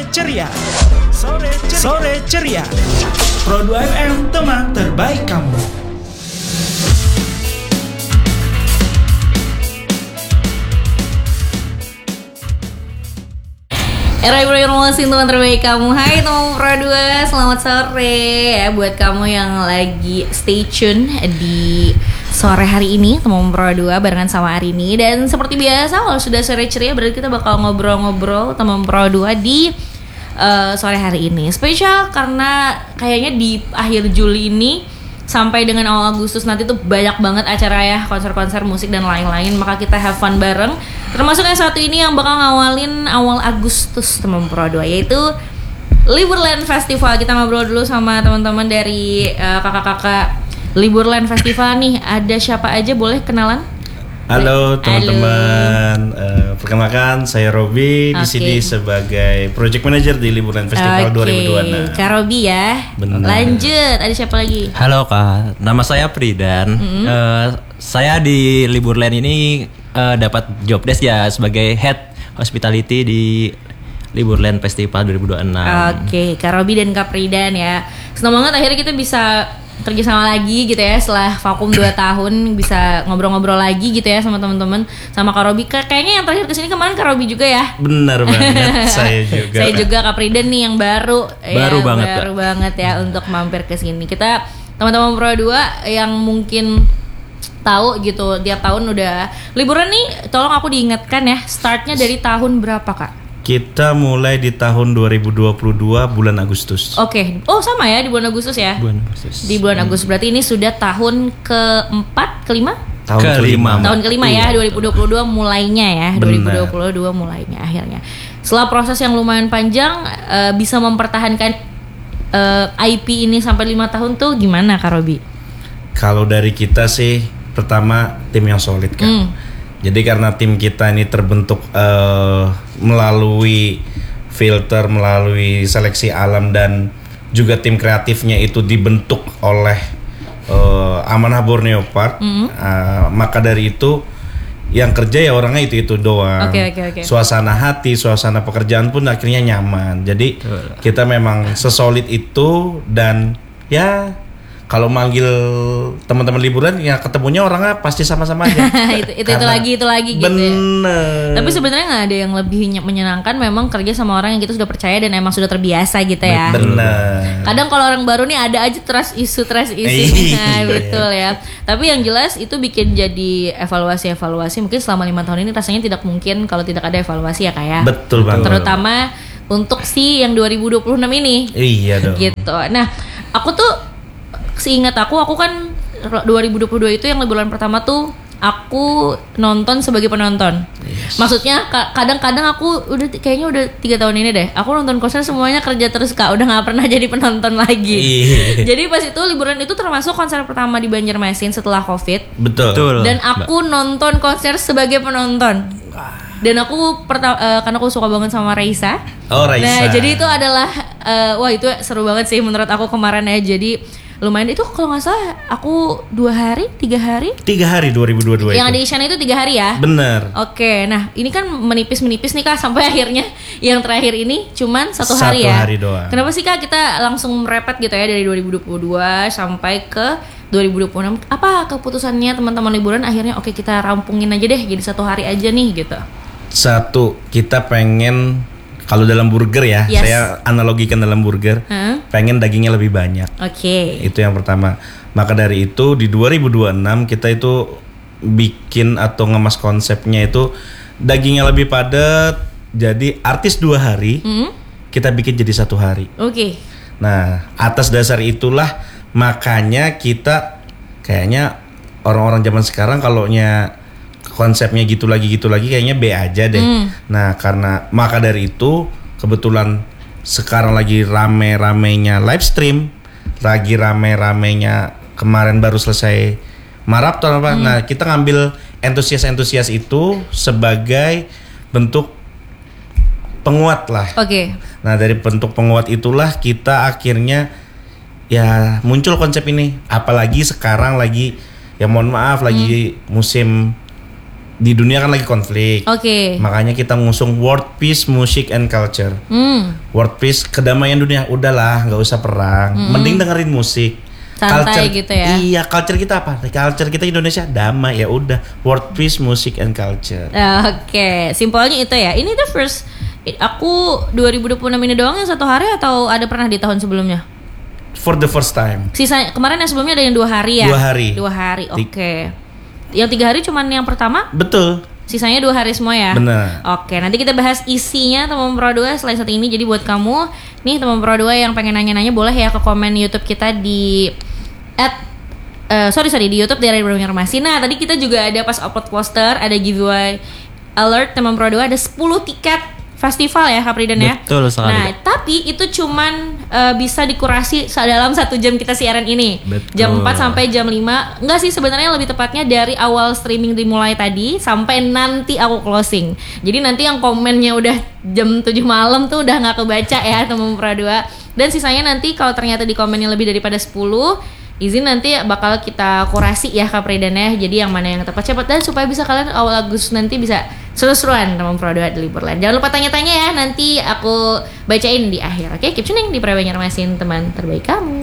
ceria. Sore ceria. Pro 2 FM, teman terbaik kamu. Era informasi teman terbaik kamu. Hai teman Pro 2, selamat sore ya buat kamu yang lagi stay tune di sore hari ini teman Pro 2 barengan sama Arini. Dan seperti biasa kalau sudah sore ceria berarti kita bakal ngobrol-ngobrol teman Pro 2 di sore hari ini. Spesial karena kayaknya di akhir Juli ini sampai dengan awal Agustus nanti tuh banyak banget acara ya, konser-konser musik dan lain-lain. Maka kita have fun bareng. Termasuk yang satu ini yang bakal ngawalin awal Agustus teman Pro 2, yaitu Liburland Festival. Kita ngobrol dulu sama teman-teman dari kakak-kakak Liburland Festival nih. Ada siapa aja, boleh kenalan? Halo teman-teman, perkenalkan saya Robi, di sini sebagai project manager di Liburland Festival 2026. Kak Robi ya. Benar. Lanjut, ada siapa lagi? Halo Kak, nama saya Pridan. Saya di Liburland ini dapat job desk ya sebagai head hospitality di Liburland Festival 2026. Oke, Kak Robi dan Kak Pridan ya. Senang banget akhirnya kita bisa kerja sama lagi gitu ya, setelah vakum 2 tahun bisa ngobrol-ngobrol lagi gitu ya sama teman-teman, sama Kak Robi. Kayaknya yang terakhir kesini kemarin Kak Robi juga ya. Benar banget, saya juga. Saya juga, Kak Pridan nih yang baru banget ya untuk mampir ke sini. Kita teman-teman Pro 2 yang mungkin tahu gitu, tiap tahun udah liburan nih, tolong aku diingatkan ya, startnya dari tahun berapa Kak? Kita mulai di tahun 2022 bulan Agustus. Oke. Oh sama ya, di bulan Agustus ya? Di bulan Agustus, berarti ini sudah tahun keempat, kelima? Tahun kelima ya, 2022 mulainya ya. Benar. 2022 mulainya akhirnya. Setelah proses yang lumayan panjang, bisa mempertahankan IP ini sampai 5 tahun tuh gimana Kak Robi? Kalau dari kita sih, pertama tim yang solid kan. Jadi karena tim kita ini terbentuk melalui filter, melalui seleksi alam, dan juga tim kreatifnya itu dibentuk oleh Amanah Borneo Park. Maka dari itu yang kerja ya orangnya itu doang. Okay. Suasana hati, suasana pekerjaan pun akhirnya nyaman. Jadi kita memang sesolid itu, dan ya kalau manggil teman-teman liburan ya ketemunya orangnya pasti sama-sama aja. itu lagi gitu. Bener. Ya. Tapi sebenarnya nggak ada yang lebih menyenangkan memang kerja sama orang yang kita sudah percaya dan emang sudah terbiasa gitu ya. Bener. Kadang kalau orang baru nih ada aja trust issue. Nah, betul ya. Tapi yang jelas itu bikin jadi evaluasi mungkin selama 5 tahun ini rasanya tidak mungkin kalau tidak ada evaluasi ya Kak ya. Betul banget. Terutama untuk si yang 2026 ini. Iya dong. Gitu. Nah, aku tuh seingat aku kan 2022 itu yang liburan pertama tuh aku nonton sebagai penonton. Yes. Maksudnya kadang-kadang aku kayaknya udah 3 tahun ini deh, aku nonton konser semuanya kerja terus Kak, udah nggak pernah jadi penonton lagi. Jadi pas itu liburan itu termasuk konser pertama di Banjarmasin setelah COVID. Betul. Dan aku nonton konser sebagai penonton. Dan aku karena aku suka banget sama Raisa. Oh, Raisa. Nah jadi itu adalah wah itu seru banget sih menurut aku kemarin ya. Jadi lumayan itu kalau nggak salah aku 3 hari 3 hari 2022 yang itu. di Isyana itu 3 hari ya. Bener. Oke, nah ini kan menipis nih Kak sampai akhirnya yang terakhir ini cuman 1 hari ya. 1 hari doang. Kenapa sih Kak kita langsung merepet gitu ya dari 2022 sampai ke 2026? Apa keputusannya teman-teman liburan akhirnya oke kita rampungin aja deh jadi 1 hari aja nih gitu? Satu, kita pengen kalau dalam burger ya, saya analogikan dalam burger, pengen dagingnya lebih banyak. Oke. Itu yang pertama. Maka dari itu di 2026 kita itu bikin atau ngemas konsepnya itu dagingnya lebih padat. Jadi artis 2 hari, kita bikin jadi 1 hari. Oke. Nah, atas dasar itulah makanya kita kayaknya orang-orang zaman sekarang kalaunya konsepnya gitu lagi kayaknya B aja deh. Nah, karena maka dari itu kebetulan sekarang lagi rame-ramenya live stream, lagi rame-ramenya kemarin baru selesai maraton apa. Nah, kita ngambil antusias itu sebagai bentuk penguat lah. Oke. Nah, dari bentuk penguat itulah kita akhirnya ya muncul konsep ini. Apalagi sekarang lagi ya mohon maaf lagi musim di dunia kan lagi konflik. Oke. Makanya kita ngusung World Peace, Music and Culture. World Peace, kedamaian dunia. Udahlah, nggak usah perang. Mending dengerin musik. Santai gitu ya. Iya, culture kita apa? Culture kita Indonesia damai, ya udah. World Peace, Music and Culture. Oke, simpelnya itu ya. Ini the first, aku 2026 ini doang yang 1 hari atau ada pernah di tahun sebelumnya? For the first time. Sisa kemarin yang sebelumnya ada yang 2 hari ya? 2 hari. 2 hari, oke. Yang 3 hari cuman yang pertama? Betul. Sisanya 2 hari semua ya? Benar. Oke, nanti kita bahas isinya teman Pro 2 selain satu ini. Jadi buat kamu nih teman Pro 2 yang pengen nanya-nanya boleh ya ke komen YouTube kita di di YouTube dari Banjarmasin. Nah, tadi kita juga ada pas upload poster ada giveaway alert teman Pro 2 ada 10 tiket festival ya Kak Pridan ya. Betul sekali. Nah, tapi itu cuman bisa dikurasi dalam 1 jam kita siaran ini. Betul. Jam 4 sampai jam 5. Enggak sih, sebenarnya lebih tepatnya dari awal streaming dimulai tadi sampai nanti aku closing. Jadi nanti yang komennya udah jam 7 malam tuh udah nggak kebaca ya teman Pro 2. Dan sisanya nanti kalau ternyata di komennya lebih daripada 10, izin nanti bakal kita kurasi ya Kak Pridan ya. Jadi yang mana yang tepat cepat dan supaya bisa kalian awal Agustus nanti bisa seru-seruan teman Pro 2 di Liburland. Jangan lupa tanya-tanya ya, nanti aku bacain di akhir. Oke, keep tuning di Banjarmasin teman terbaik kamu.